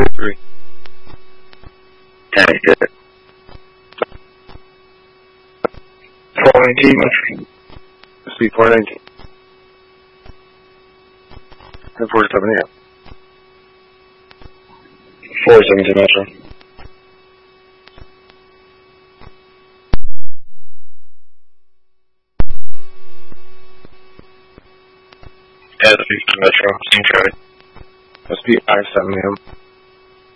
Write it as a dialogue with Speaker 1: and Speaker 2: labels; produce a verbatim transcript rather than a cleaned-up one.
Speaker 1: two three.
Speaker 2: Ten good.
Speaker 3: four nineteen, Metro.
Speaker 1: Speed four nineteen. And four seven eight.
Speaker 3: four seventeen, Metro. Yeah, the fifty Metro. Same traffic.
Speaker 1: Speed five seven A M.